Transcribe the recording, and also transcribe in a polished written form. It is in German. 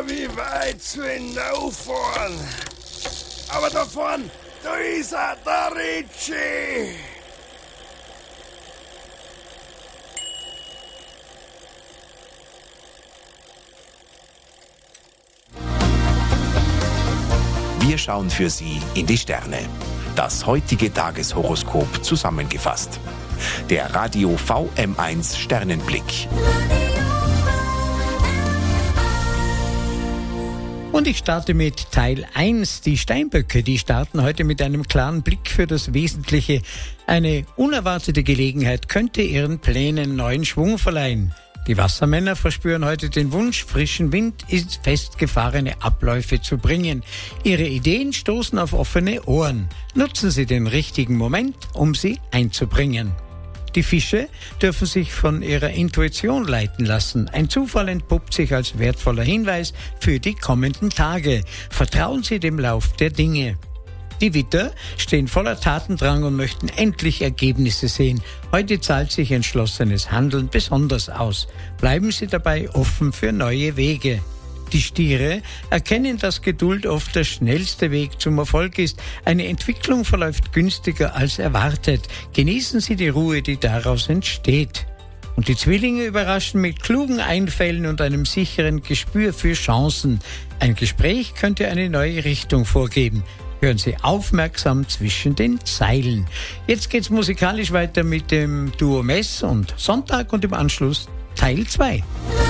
wie weit zu hinauffahren. Aber da vorn, da ist er, der Ritchie. Wir schauen für Sie in die Sterne. Das heutige Tageshoroskop zusammengefasst. Der Radio VM1 Sternenblick. Und ich starte mit Teil 1. Die Steinböcke, die starten heute mit einem klaren Blick für das Wesentliche. Eine unerwartete Gelegenheit könnte ihren Plänen neuen Schwung verleihen. Die Wassermänner verspüren heute den Wunsch, frischen Wind in festgefahrene Abläufe zu bringen. Ihre Ideen stoßen auf offene Ohren. Nutzen Sie den richtigen Moment, um sie einzubringen. Die Fische dürfen sich von ihrer Intuition leiten lassen. Ein Zufall entpuppt sich als wertvoller Hinweis für die kommenden Tage. Vertrauen Sie dem Lauf der Dinge. Die Widder stehen voller Tatendrang und möchten endlich Ergebnisse sehen. Heute zahlt sich entschlossenes Handeln besonders aus. Bleiben Sie dabei offen für neue Wege. Die Stiere erkennen, dass Geduld oft der schnellste Weg zum Erfolg ist. Eine Entwicklung verläuft günstiger als erwartet. Genießen Sie die Ruhe, die daraus entsteht. Und die Zwillinge überraschen mit klugen Einfällen und einem sicheren Gespür für Chancen. Ein Gespräch könnte eine neue Richtung vorgeben. Hören Sie aufmerksam zwischen den Zeilen. Jetzt geht's musikalisch weiter mit dem Duo Mess und Sonntag und im Anschluss Teil 2.